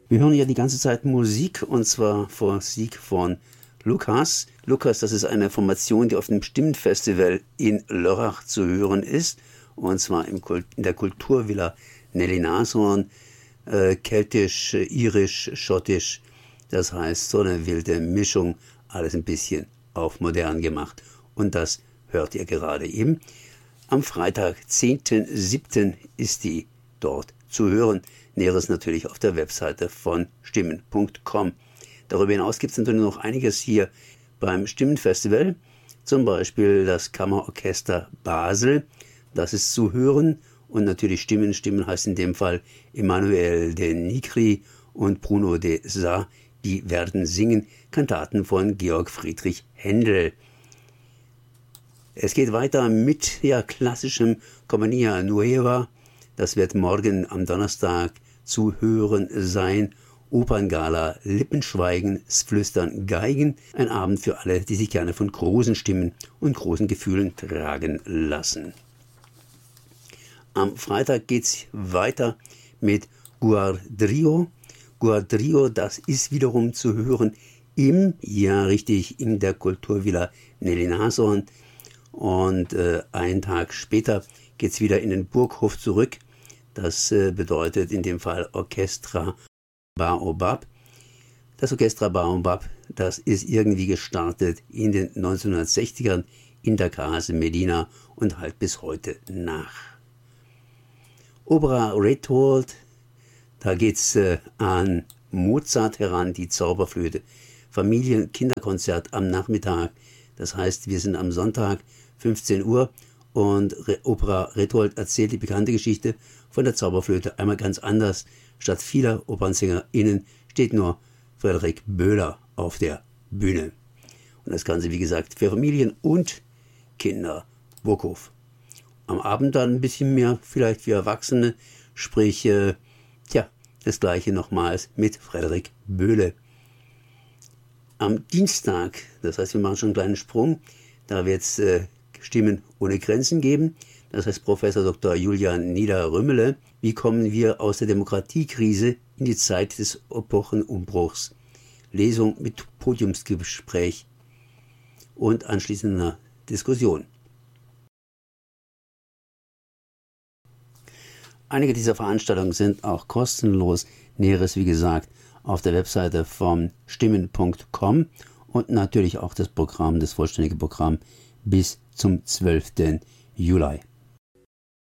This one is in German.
Wir hören ja die ganze Zeit Musik, und zwar Musik von Lukas. Lukas, das ist eine Formation, die auf dem Stimmenfestival in Lörrach zu hören ist, und zwar in der Kulturvilla Nelly Nashorn, keltisch, irisch, schottisch, das heißt so eine wilde Mischung, alles ein bisschen auf modern gemacht, und das hört ihr gerade eben. Am Freitag, 10.07. ist die dort zu hören. Näheres natürlich auf der Webseite von stimmen.com. Darüber hinaus gibt es natürlich noch einiges hier beim Stimmenfestival. Zum Beispiel das Kammerorchester Basel, das ist zu hören. Und natürlich Stimmen. Stimmen heißt in dem Fall Emmanuel de Nigri und Bruno de Sa. Die werden singen Kantaten von Georg Friedrich Händel. Es geht weiter mit klassischem Commedia Nueva. Das wird morgen am Donnerstag zu hören sein. Operngala, Lippenschweigen, Flüstern, Geigen. Ein Abend für alle, die sich gerne von großen Stimmen und großen Gefühlen tragen lassen. Am Freitag geht's weiter mit Guardrio. Guardrio, das ist wiederum zu hören in der Kulturvilla Nelly Nashorn. Und einen Tag später geht's wieder in den Burghof zurück. Das bedeutet in dem Fall Orchestra Baobab. Das Orchestra Baobab, das ist irgendwie gestartet in den 1960ern in der Casa Medina und halt bis heute nach. Opera Retold, da geht's an Mozart heran, die Zauberflöte. Familien-Kinderkonzert am Nachmittag. Das heißt, wir sind am Sonntag 15 Uhr und Opera Retold erzählt die bekannte Geschichte von der Zauberflöte einmal ganz anders. Statt vieler OpernsängerInnen steht nur Frederik Böhler auf der Bühne. Und das Ganze, wie gesagt, für Familien und Kinder. Burghof. Am Abend dann ein bisschen mehr vielleicht für Erwachsene, sprich, das gleiche nochmals mit Frederik Böhle. Am Dienstag, das heißt, wir machen schon einen kleinen Sprung, da wird es Stimmen ohne Grenzen geben. Das heißt, Professor Dr. Julian Nieder-Rümmele, wie kommen wir aus der Demokratiekrise in die Zeit des Epochenumbruchs? Lesung mit Podiumsgespräch und anschließender Diskussion. Einige dieser Veranstaltungen sind auch kostenlos. Näheres, wie gesagt, auf der Webseite von stimmen.com und natürlich auch das vollständige Programm bis zum 12. Juli.